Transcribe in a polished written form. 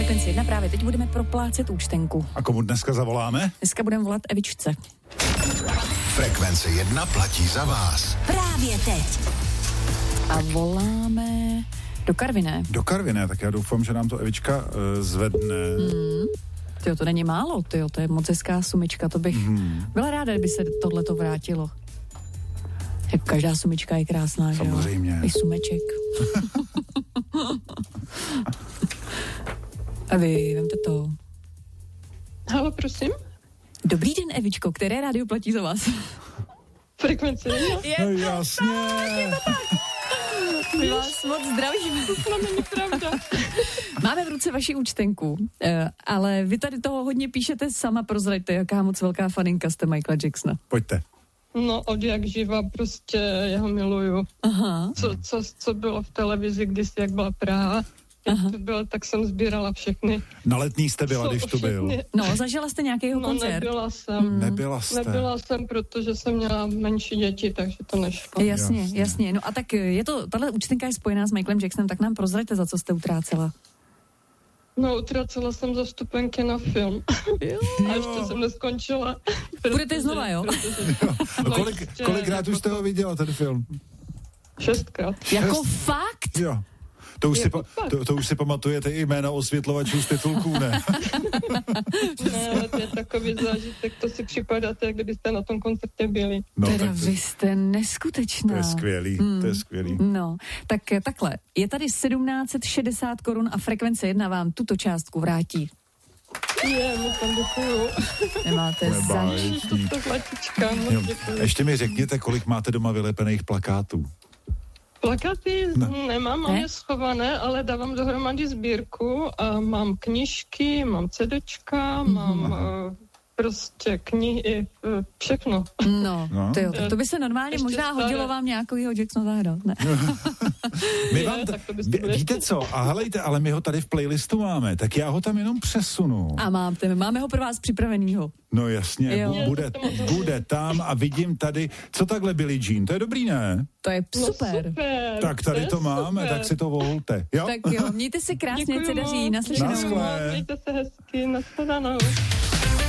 Frekvenci 1 právě teď budeme proplácet účtenku. A komu dneska zavoláme? Dneska budeme volat Evičce. Frekvence 1 platí za vás. Právě teď. A voláme do Karviné. Do Karviné, tak já doufám, že nám to Evička zvedne. Tyjo, to není málo, tyjo, to je moc hezká sumička, to bych byla ráda, kdyby se tohleto vrátilo. Jak každá sumička je krásná, že jo? Samozřejmě. I sumeček. A vy, vemte to. Halo, prosím. Dobrý den, Evičko, které rádio platí za vás? Frekvence 1. No jasně. My vás moc zdravíme. To není pravda. Máme v ruce vaši účtenku, ale vy tady toho hodně píšete, sama prozraďte, jaká moc velká faninka jste Michaela Jacksona. Pojďte. No, od jak živa prostě jeho miluju. Aha. Co bylo v televizi kdysi, jak byla Praha. Jak to bylo, tak jsem sbírala všechny. Na Letní jste byla, když tu byl. No, zažila jste nějaký jeho koncert? Nebyla jsem. Nebyla jste. Nebyla jsem, protože jsem měla menší děti, takže to nešlo. Jasně. No a tak je to, tahle účtenka je spojená s Michaelem Jacksonem, tak nám prozraďte, za co jste utrácela. No, utracela jsem za vstupenky na film. A ještě jsem neskončila. Budete znova, jo? No, kolikrát už jste ho viděla, ten film? 6krát. Jako fakt? Jo. To už si pamatujete i jména osvětlovačů z titulků, ne? Ne, ale to je takový zážitek, to si připadáte, jak kdybyste na tom koncertě byli. No, teda vy jste neskutečná. To je skvělý, No, tak takhle, je tady 1760 korun a Frekvence 1 vám tuto částku vrátí. Moc tam děkuju. Nemáte zač. To zlatička, moc děkuju. Ještě mi řekněte, kolik máte doma vylepených plakátů. Plakaty nemám, mám je schované, ale dávám dohromady sbírku a mám knížky, mám CDčka, mám prostě knihy, všechno. No, tyjo, tak to by se normálně ještě možná staré. Hodilo vám nějakýho Jacksona zahrát, ne? My vám víte co, a helejte, ale my ho tady v playlistu máme, tak já ho tam jenom přesunu. A máme ho pro vás připravenýho. No jasně, bude tam a vidím tady, co takhle Billie Jean, to je dobrý, ne? To je super. No super. Tak tady to máme, tak si to volte. Jo? Tak jo, mějte si krásně, se daří, naslyšenou. Mějte se hezky, nashledanou.